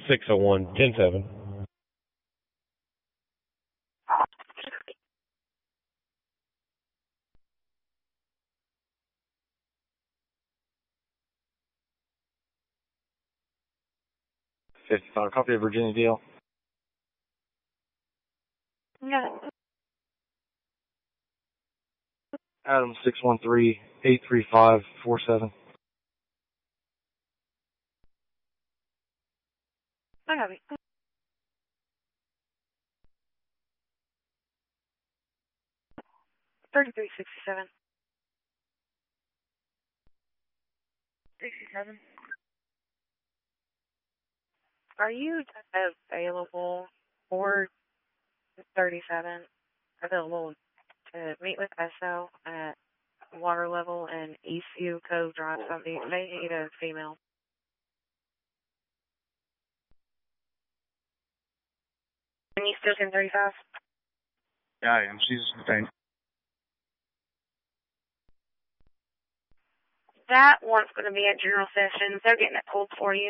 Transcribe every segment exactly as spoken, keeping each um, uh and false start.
six oh one, ten seven. fifty-five, copy of Virginia Deal. No. Adam six one three, eight three five, four seven. I have it. thirty-three sixty-seven. sixty-seven. Are you available for thirty-seven? Available to meet with S O at water level and Eastview Cove Drive? Something they need a female. And you still ten thirty-five? Yeah, I am. She's detained. That one's going to be at general sessions. They're getting it pulled for you.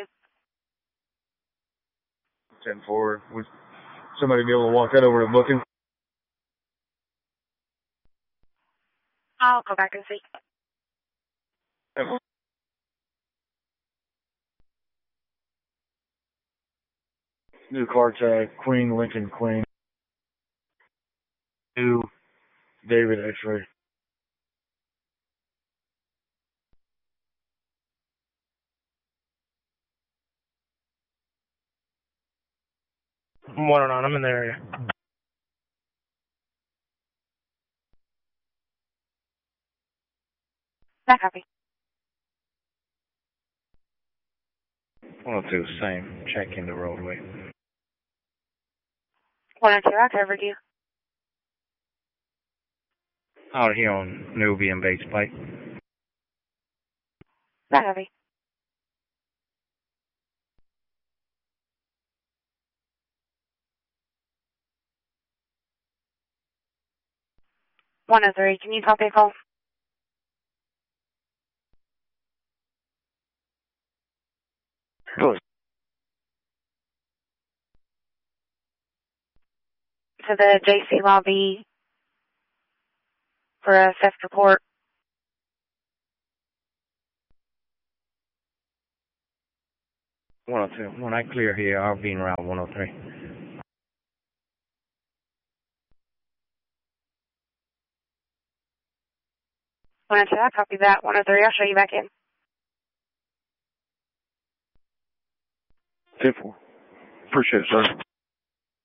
ten four. Would somebody be able to walk that over to booking? I'll go back and see. New car tag, Queen, Lincoln, Queen. New David X-ray. one oh nine, I'm in the area. That copy. one oh two, same. Check in the roadway. one oh two, I covered you. Out here on Nubian Bates Pike. That copy. one oh three, can you copy a call? Good. To the J C lobby for a theft report. one oh two. When I clear here, I'll be in route one oh three. one oh two, I copy that. one oh three, I'll show you back in. ten four. Appreciate it, sir.